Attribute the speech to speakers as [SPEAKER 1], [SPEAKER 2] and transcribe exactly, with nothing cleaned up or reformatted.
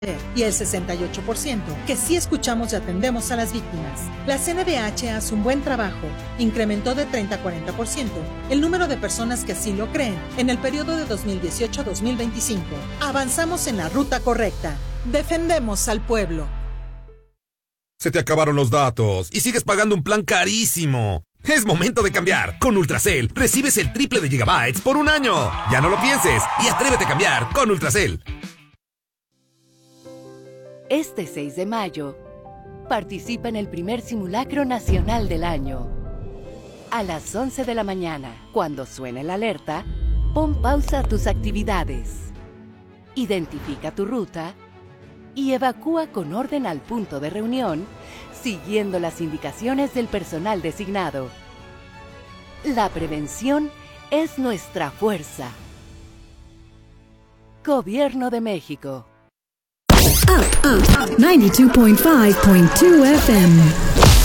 [SPEAKER 1] y el sesenta y ocho por ciento que sí escuchamos y atendemos a las víctimas. La C N D H hace un buen trabajo. Incrementó de treinta a cuarenta por ciento el número de personas que así lo creen en el periodo de dos mil dieciocho a dos mil veinticinco. Avanzamos en la ruta correcta. Defendemos al pueblo.
[SPEAKER 2] Se te acabaron los datos y sigues pagando un plan carísimo. Es momento de cambiar. Con Ultracel recibes el triple de gigabytes por un año. Ya no lo pienses y atrévete a cambiar con Ultracel.
[SPEAKER 3] Este seis de mayo, participa en el primer simulacro nacional del año. A las once de la mañana, cuando suene la alerta, pon pausa a tus actividades. Identifica tu ruta y evacúa con orden al punto de reunión, siguiendo las indicaciones del personal designado. La prevención es nuestra fuerza. Gobierno de México.
[SPEAKER 4] Up, up, up. ninety-two point five point two F M.